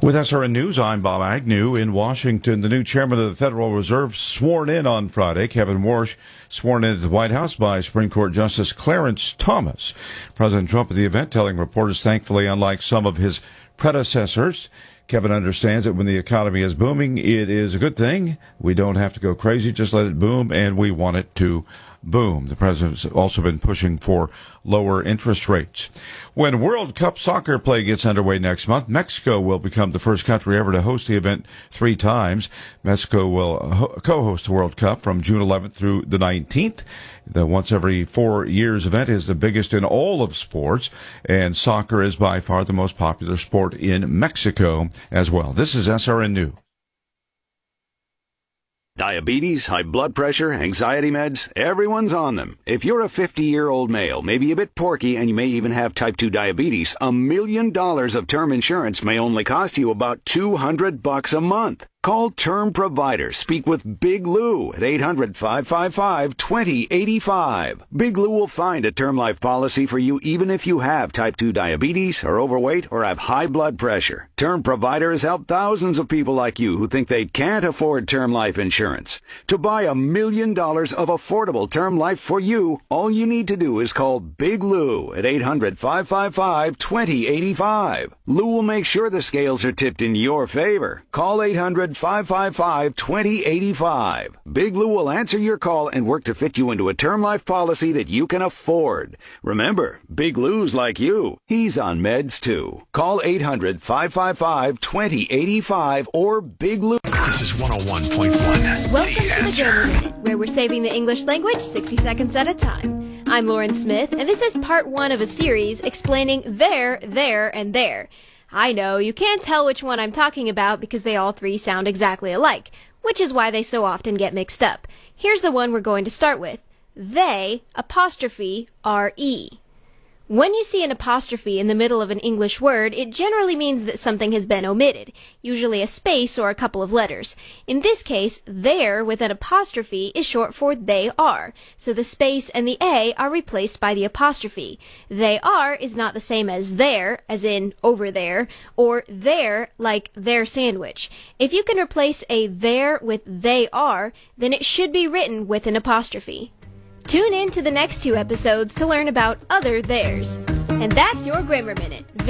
With SRN News, I'm Bob Agnew in Washington. The new chairman of the Federal Reserve sworn in on Friday. Kevin Warsh sworn in at the White House by Supreme Court Justice Clarence Thomas. President Trump at the event telling reporters, thankfully, unlike some of his predecessors, Kevin understands that when the economy is booming, it is a good thing. We don't have to go crazy, just let it boom, and we want it to boom. The president's also been pushing for lower interest rates. When World Cup soccer play gets underway next month, Mexico will become the first country ever to host the event 3 times. Mexico will co-host the World Cup from June 11th through the 19th. The once every 4 years event is the biggest in all of sports, and soccer is by far the most popular sport in Mexico as well. This is SRN News. Diabetes, high blood pressure, anxiety meds, everyone's on them. If you're a 50-year-old male, maybe a bit porky, and you may even have type 2 diabetes, $1 million of term insurance may only cost you about $200 a month. Call Term Provider. Speak with Big Lou at 800-555-2085. Big Lou will find a term life policy for you even if you have type 2 diabetes, are overweight, or have high blood pressure. Term Provider has helped thousands of people like you who think they can't afford term life insurance. To buy $1 million of affordable term life for you, all you need to do is call Big Lou at 800-555-2085. Lou will make sure the scales are tipped in your favor. Call 800-555-2085. Big Lou will answer your call and work to fit you into a term life policy that you can afford. Remember, Big Lou's like you. He's on meds too. Call 800-555-2085 or Big Lou. This is 101.1. Welcome to the Grammar Minute, where we're saving the English language 60 seconds at a time. I'm Lauren Smith, and this is part 1 of a series explaining there, and there. I know, you can't tell which one I'm talking about because they all 3 sound exactly alike, which is why they so often get mixed up. Here's the one we're going to start with. They, apostrophe, R-E. When you see an apostrophe in the middle of an English word, it generally means that something has been omitted, usually a space or a couple of letters. In this case, there with an apostrophe is short for they are, so the space and the A are replaced by the apostrophe. They are is not the same as there, as in over there, or there like their sandwich. If you can replace a there with they are, then it should be written with an apostrophe. Tune in to the next 2 episodes to learn about other theirs. And that's your Grammar Minute.